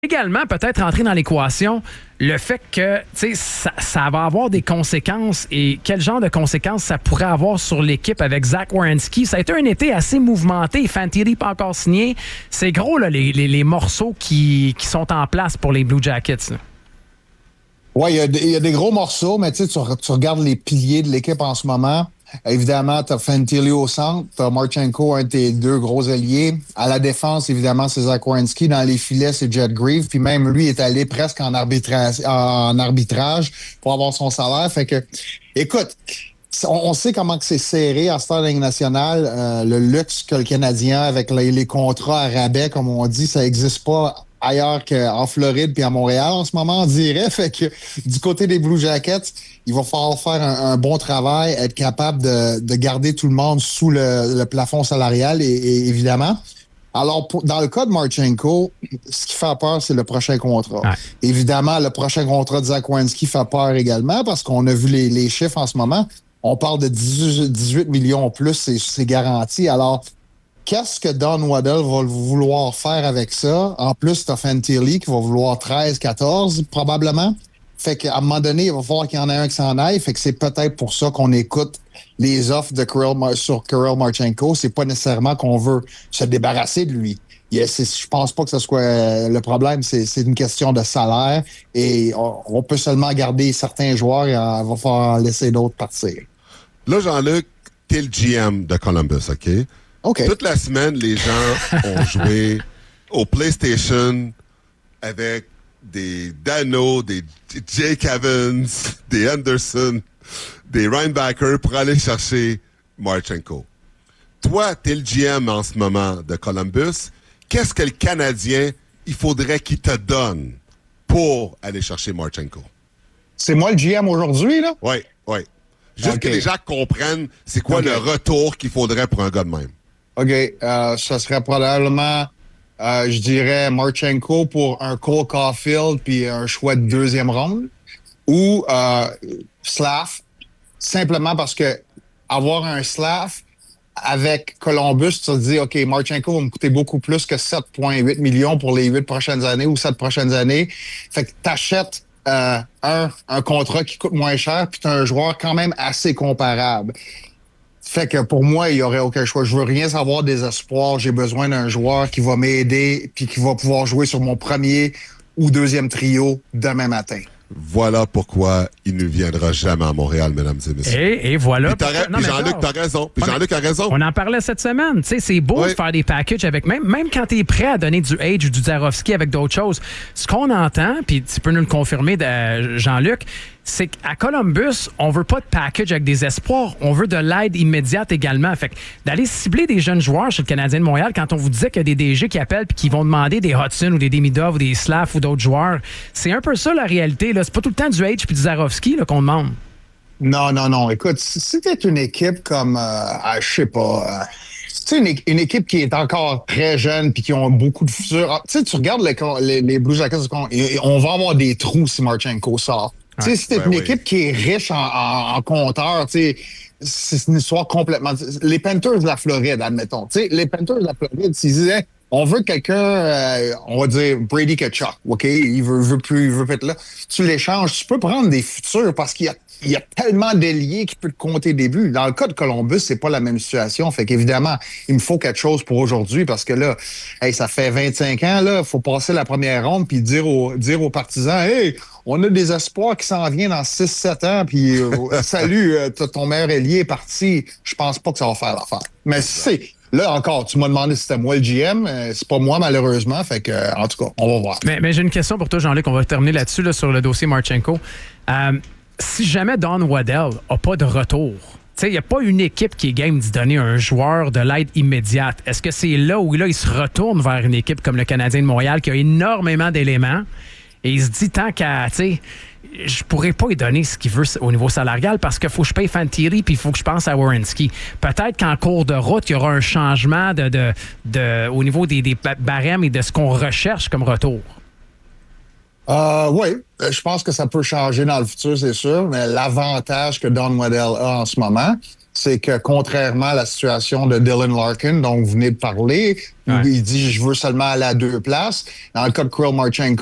également peut-être entrer dans l'équation le fait que ça va avoir des conséquences et quel genre de conséquences ça pourrait avoir sur l'équipe avec Zach Werenski. Ça a été un été assez mouvementé. Fantilli pas encore signé. C'est gros là, les morceaux qui sont en place pour les Blue Jackets. Oui, il y a des gros morceaux, mais tu regardes les piliers de l'équipe en ce moment. Évidemment, tu as Fantilli au centre, tu as Marchenko, un de tes deux gros alliés. À la défense, évidemment, c'est Zach Werenski. Dans les filets, c'est Jet Grieve. Puis même lui est allé presque en arbitrage pour avoir son salaire. Fait que, écoute, on sait comment que c'est serré en Star Ligue nationale. Le luxe que le Canadien avec les contrats à rabais, comme on dit, ça n'existe pas ailleurs qu'en Floride puis à Montréal en ce moment, on dirait. Fait que du côté des Blue Jackets, il va falloir faire un bon travail, être capable de garder tout le monde sous le plafond salarial, et évidemment. Alors, dans le cas de Marchenko, ce qui fait peur, c'est le prochain contrat. Ouais. Évidemment, le prochain contrat de Zach Werenski fait peur également parce qu'on a vu les chiffres en ce moment. On parle de 18 millions plus, c'est garanti. Alors, qu'est-ce que Don Waddell va vouloir faire avec ça? En plus, t'as Fantilli qui va vouloir 13, 14 probablement. Fait qu'à un moment donné, il va falloir qu'il y en ait un qui s'en aille. Fait que c'est peut-être pour ça qu'on écoute les offres de Kirill Marchenko. C'est pas nécessairement qu'on veut se débarrasser de lui. Je pense pas que ce soit le problème. C'est une question de salaire. Et on peut seulement garder certains joueurs et on va falloir laisser d'autres partir. Là, Jean-Luc, t'es le GM de Columbus, OK? OK. Toute la semaine, les gens ont joué au PlayStation avec des Dano, des Jake Evans, des Anderson, des Reinbacker pour aller chercher Marchenko. Toi, t'es le GM en ce moment de Columbus. Qu'est-ce que le Canadien, il faudrait qu'il te donne pour aller chercher Marchenko? C'est moi le GM aujourd'hui, là? Oui. Juste que les gens comprennent c'est quoi le retour qu'il faudrait pour un gars de même. OK. Ça serait probablement, je dirais, Marchenko pour un Cole Caulfield puis un choix de deuxième ronde. Ou Slav, simplement parce que avoir un Slav avec Columbus, tu te dis, OK, Marchenko va me coûter beaucoup plus que 7,8 millions pour les 8 prochaines années ou 7 prochaines années. Fait que t'achètes un contrat qui coûte moins cher puis t'as un joueur quand même assez comparable. Fait que pour moi, il n'y aurait aucun choix. Je veux rien savoir des espoirs. J'ai besoin d'un joueur qui va m'aider puis qui va pouvoir jouer sur mon premier ou deuxième trio demain matin. Voilà pourquoi il ne viendra jamais à Montréal, mesdames et messieurs. Et voilà. Puis Jean-Luc, t'as raison. Puis Jean-Luc a raison. On en parlait cette semaine. Tu sais, c'est beau de faire des packages avec même quand tu es prêt à donner du Age ou du Zarovski avec d'autres choses. Ce qu'on entend, puis tu peux nous le confirmer, Jean-Luc, c'est qu'à Columbus, on veut pas de package avec des espoirs. On veut de l'aide immédiate également. Fait que d'aller cibler des jeunes joueurs chez le Canadien de Montréal, quand on vous disait qu'il y a des DG qui appellent et qui vont demander des Hudson ou des Demidov ou des Slav ou d'autres joueurs, c'est un peu ça la réalité. Là. C'est pas tout le temps du H puis du Zarovski qu'on demande. Non. Écoute, si c'était une équipe comme, je sais pas... tu sais, une équipe qui est encore très jeune puis qui ont beaucoup de futur. Tu sais, tu regardes les Blue Jackets, on va avoir des trous si Marchenko sort. Tu sais, c'est une équipe qui est riche en compteurs, tu sais, c'est une histoire complètement... Les Panthers de la Floride, admettons. Tu sais, les Panthers de la Floride, s'ils disaient, on veut quelqu'un, on va dire Brady Tkachuk, OK? Il veut plus être là. Tu l'échanges, tu peux prendre des futurs parce qu'il y a tellement d'ailiers qui peuvent te compter des buts. Dans le cas de Columbus, c'est pas la même situation. Fait qu'évidemment, il me faut quelque chose pour aujourd'hui parce que là, ça fait 25 ans, là, faut passer la première ronde puis dire aux partisans, hey, on a des espoirs qui s'en viennent dans 6-7 ans puis salut, ton meilleur ailier est parti. Je pense pas que ça va faire l'affaire. Mais là encore, tu m'as demandé si c'était moi le GM. C'est pas moi, malheureusement. Fait que, en tout cas, on va voir. Mais j'ai une question pour toi, Jean-Luc. On va terminer là-dessus, là, sur le dossier Marchenko. Si jamais Don Waddell n'a pas de retour, il n'y a pas une équipe qui est game d'y donner un joueur de l'aide immédiate. Est-ce que c'est là où il se retourne vers une équipe comme le Canadien de Montréal qui a énormément d'éléments et il se dit tant qu'à... je pourrais pas lui donner ce qu'il veut au niveau salarial parce qu'il faut que je paye Fantilli puis il faut que je pense à Werenski. Peut-être qu'en cours de route, il y aura un changement au niveau des barèmes et de ce qu'on recherche comme retour. Oui, je pense que ça peut changer dans le futur, c'est sûr, mais l'avantage que Don Waddell a en ce moment, c'est que contrairement à la situation de Dylan Larkin, dont vous venez de parler, où il dit « je veux seulement aller à 2 places », dans le cas de Kirill Marchenko,